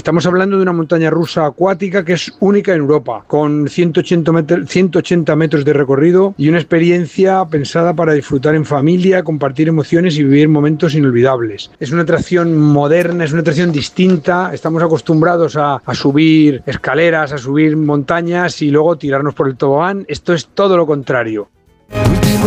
Estamos hablando de una montaña rusa acuática que es única en Europa, con 180 metros de recorrido y una experiencia pensada para disfrutar en familia, compartir emociones y vivir momentos inolvidables. Es una atracción moderna, es una atracción distinta. Estamos acostumbrados a subir escaleras, a subir montañas y luego tirarnos por el tobogán. Esto es todo lo contrario.